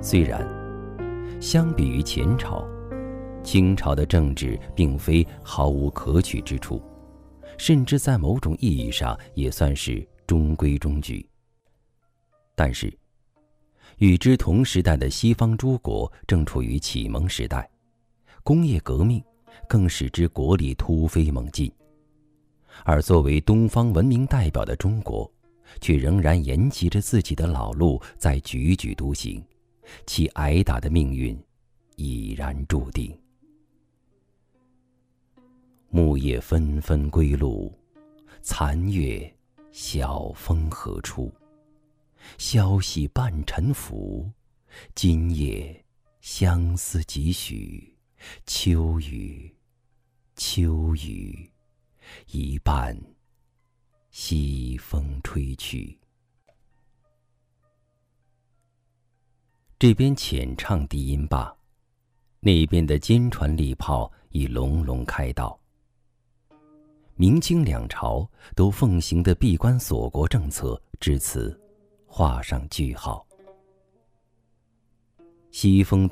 虽然相比于前朝，清朝的政治并非毫无可取之处，甚至在某种意义上也算是中规中矩。但是与之同时代的西方诸国正处于启蒙时代，工业革命更使之国力突飞猛进，而作为东方文明代表的中国，却仍然沿袭着自己的老路在踽踽独行，其挨打的命运已然注定。木叶纷纷归路，残月晓风何处？消息半沉浮，今夜相思几许？秋雨，秋雨，一半西风吹去。这边浅唱低音罢，那边的坚船利炮已隆隆开道。明清两朝都奉行的闭关锁国政策至此画上句号。西风